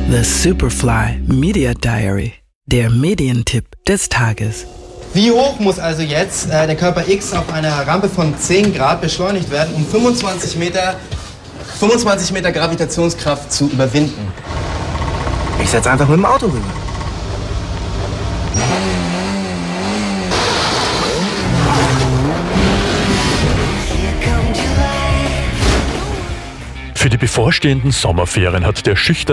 The Superfly Media Diary, der Medientipp des Tages. Wie hoch muss also jetzt der Körper X auf einer Rampe von 10 Grad beschleunigt werden, um 25 Meter Gravitationskraft zu überwinden? Ich setze einfach mit dem Auto rüber. Für die bevorstehenden Sommerferien hat der schüchterne